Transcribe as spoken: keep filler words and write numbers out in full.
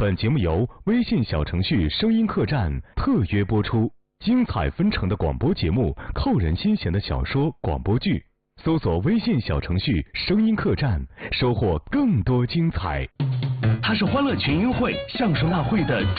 本节目由微信小程序声音客栈特约播出，精彩纷呈的广播节目，扣人心弦的小说、广播剧，搜索微信小程序声音客栈，收获更多精彩。 它是欢乐群英会相声大会的